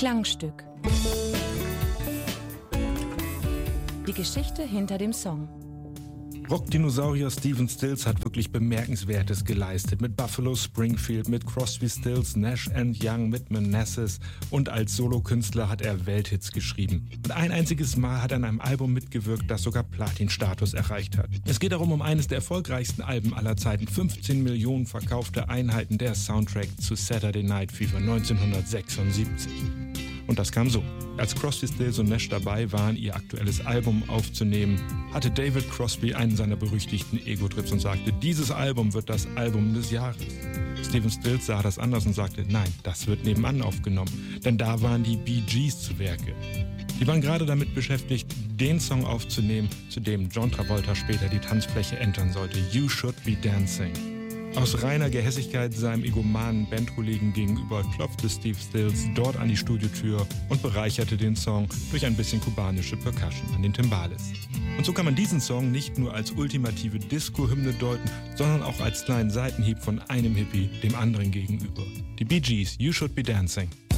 Klangstück. Die Geschichte hinter dem Song. Rockdinosaurier Stephen Stills hat wirklich Bemerkenswertes geleistet. Mit Buffalo Springfield, mit Crosby, Stills, Nash & Young, mit Manassas und als Solokünstler hat er Welthits geschrieben. Und ein einziges Mal hat er an einem Album mitgewirkt, das sogar Platin-Status erreicht hat. Es geht darum um eines der erfolgreichsten Alben aller Zeiten. 15 Millionen verkaufte Einheiten, der Soundtrack zu Saturday Night Fever 1976. Und das kam so. Als Crosby, Stills und Nash dabei waren, ihr aktuelles Album aufzunehmen, hatte David Crosby einen seiner berüchtigten Ego-Trips und sagte, dieses Album wird das Album des Jahres. Stephen Stills sah das anders und sagte, nein, das wird nebenan aufgenommen, denn da waren die Bee Gees zu Werke. Die waren gerade damit beschäftigt, den Song aufzunehmen, zu dem John Travolta später die Tanzfläche entern sollte, You Should Be Dancing. Aus reiner Gehässigkeit seinem egomanen Bandkollegen gegenüber klopfte Steve Stills dort an die Studiotür und bereicherte den Song durch ein bisschen kubanische Percussion an den Timbales. Und so kann man diesen Song nicht nur als ultimative Disco-Hymne deuten, sondern auch als kleinen Seitenhieb von einem Hippie dem anderen gegenüber. Die Bee Gees, You Should Be Dancing.